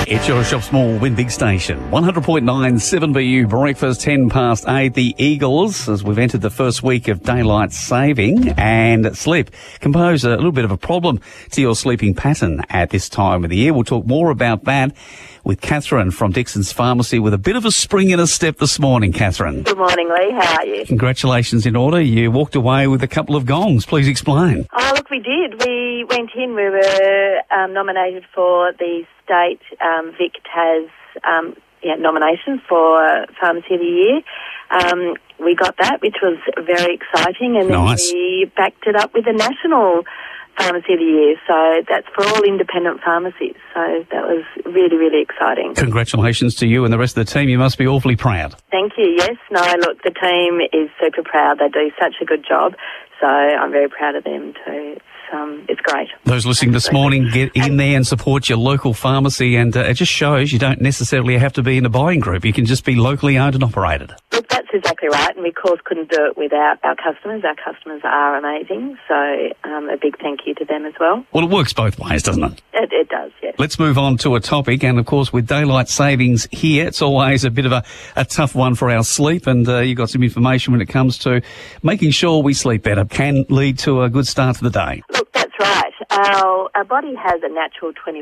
It's your Shop Small Win Big station. 100.9 7BU breakfast, 10 past 8. The Eagles, as we've entered the first week of daylight saving, and sleep can pose a little bit of a problem to your sleeping pattern at this time of the year. We'll talk more about that with Catherine from Dixon's Pharmacy with a bit of a spring in her step this morning. Catherine. Good morning, Lee. How are you? Congratulations in order. You walked away with a couple of gongs. Please explain. Oh, look, we did. We went in. We were nominated for the state Vic Tas nomination for Pharmacy of the Year. We got that, which was very exciting, and then we backed it up with the national Pharmacy of the Year. So that's for all independent pharmacies. So that was really, really exciting. Congratulations to you and the rest of the team. You must be awfully proud. Thank you. Yes. No, look, the team is super proud. They do such a good job. So I'm very proud of them too. It's great. Those listening this morning, get in there and support your local pharmacy, and it just shows you don't necessarily have to be in a buying group. You can just be locally owned and operated. Look, that's exactly right, and we, of course, couldn't do it without our customers. Our customers are amazing, so a big thank you to them as well. Well, it works both ways, doesn't it? It does, yes. Let's move on to a topic, and of course, with daylight savings here, it's always a bit of a tough one for our sleep, and you've got some information when it comes to making sure we sleep better can lead to a good start to the day. Look, that's right. Our body has a natural